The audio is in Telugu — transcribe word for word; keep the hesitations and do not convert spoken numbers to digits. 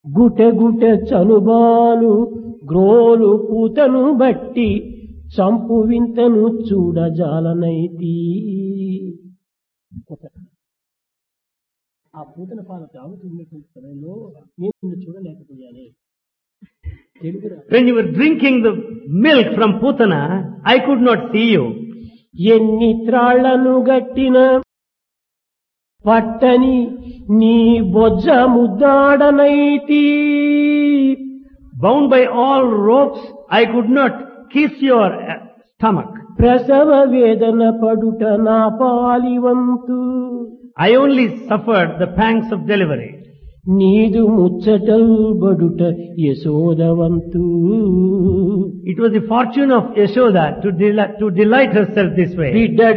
గుట గుట చనుబాలు గ్రోలు పూతను బట్టి చంపు వింతను చూడజాలనైతి. ఆ పూతన పాల తాగుతున్నటువంటి సమయంలో నేను చూడలేకపోయాను. When you were drinking the milk from Putana, I could not see you. ఎన్ని త్రాళ్లను గట్టిన పట్టని నీ బొజ్జ ముద్దాడనైతి. Bound by all ropes, I could not kiss your stomach. ప్రసవ వేదన పడుట నా పాలివంతు. I only suffered the pangs of delivery. నీదు ముచ్చటల్ బడుట యశోదవంతు. It was the fortune of Yashoda to delight, to delight herself this way. బిడ్డ